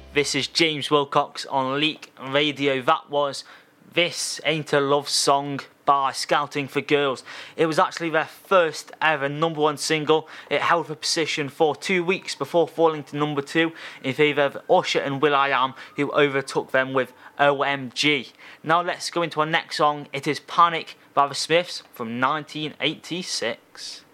This is James Wilcox on Leak Radio. That was This Ain't a Love Song by Scouting for Girls. It was actually their first ever number one single. It held the position for 2 weeks before falling to number 2 in favour of Usher and will.i.am, who overtook them with OMG. Now let's go into our next song. It is Panic by the Smiths from 1986.